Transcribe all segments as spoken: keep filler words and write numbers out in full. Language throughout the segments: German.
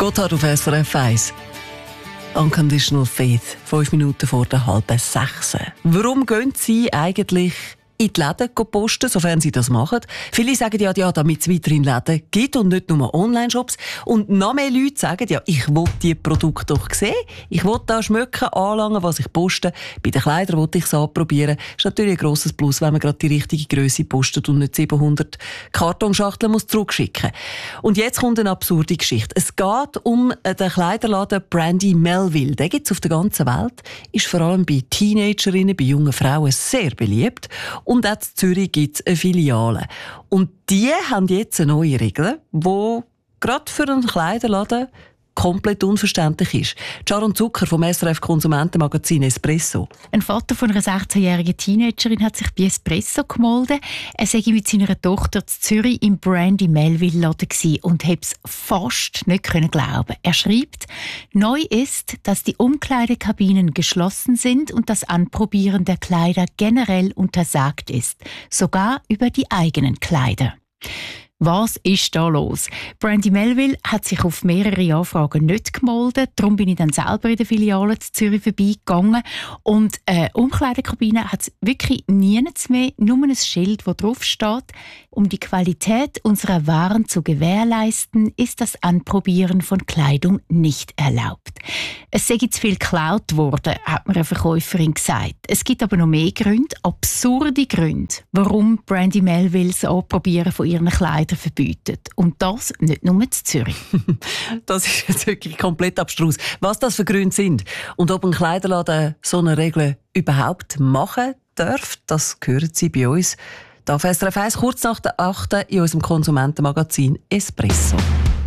Gotthard auf S R F eins. Unconditional Faith, fünf Minuten vor der halben sechs. Warum gehen Sie eigentlich in die Läden posten, sofern Sie das machen? Viele sagen ja, ja, damit es weiterhin Läden gibt und nicht nur Online-Shops. Und noch mehr Leute sagen ja, ich will die Produkte doch sehen. Ich will da schmücken, anlangen, was ich poste. Bei den Kleidern will ich es anprobieren. Das ist natürlich ein grosses Plus, wenn man gerade die richtige Grösse postet und nicht siebenhundert Kartonschachteln muss zurückschicken. Und jetzt kommt eine absurde Geschichte. Es geht um den Kleiderladen Brandy Melville. Den gibt es auf der ganzen Welt. Ist vor allem bei Teenagerinnen, bei jungen Frauen sehr beliebt. Und auch in Zürich gibt es eine Filiale. Und die haben jetzt eine neue Regel, die gerade für einen Kleiderladen komplett unverständlich ist. Sharon Zucker vom S R F Konsumentenmagazin Espresso. Ein Vater von einer sechzehnjährigen Teenagerin hat sich bei Espresso gemolden. Er sei mit seiner Tochter in Zürich im Brandy Melville Laden und konnte es fast nicht glauben. Er schreibt, neu ist, dass die Umkleidekabinen geschlossen sind und das Anprobieren der Kleider generell untersagt ist, sogar über die eigenen Kleider. Was ist da los? Brandy Melville hat sich auf mehrere Anfragen nicht gemeldet. Darum bin ich dann selber in der Filiale in Zürich vorbeigegangen. Und äh, Umkleidekabine hat es wirklich nirgends mehr, nur ein Schild, das drauf steht. Um die Qualität unserer Waren zu gewährleisten, ist das Anprobieren von Kleidung nicht erlaubt. Es sei zu viel geklaut worden, hat mir eine Verkäuferin gesagt. Es gibt aber noch mehr Gründe, absurde Gründe, warum Brandy Melville das Anprobieren von ihren Kleidern verbietet. Und das nicht nur in Zürich. Das ist jetzt wirklich komplett abstrus. Was das für Gründe sind und ob ein Kleiderladen so eine Regel überhaupt machen darf, das hören Sie bei uns. Da auf S R F eins kurz nach der achten in unserem Konsumentenmagazin Espresso.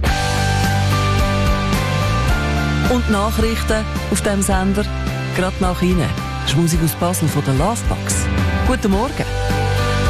Und Nachrichten auf diesem Sender gerade nach Ihnen. Das ist Musik aus Basel von der Lovebox. Guten Morgen.